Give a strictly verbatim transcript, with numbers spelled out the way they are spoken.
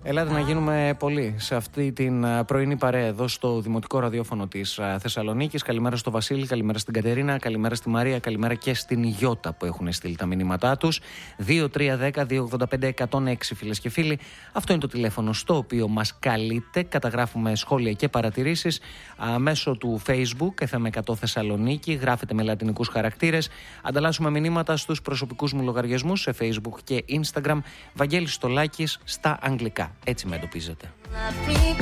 Ελάτε να γίνουμε πολλοί σε αυτή την πρωινή παρέα εδώ στο Δημοτικό Ραδιόφωνο της Θεσσαλονίκης. Καλημέρα στο Βασίλη, καλημέρα στην Κατερίνα, καλημέρα στη Μαρία, καλημέρα και στην Γιώτα που έχουν στείλει τα μηνύματά τους. δύο τρία ένα μηδέν δύο ογδόντα πέντε εκατόν έξι φίλες και φίλοι. Αυτό είναι το τηλέφωνο στο οποίο μας καλείτε. Καταγράφουμε σχόλια και παρατηρήσεις μέσω του Facebook εφ εμ εκατό Θεσσαλονίκη. Γράφετε με λατινικούς χαρακτήρες. Ανταλλάσσουμε μηνύματα στους προσωπικούς μου λογαριασμούς σε Facebook και Instagram. Βαγγέλης Στολάκης στα αγγλικά. Έτσι με εντοπίζετε.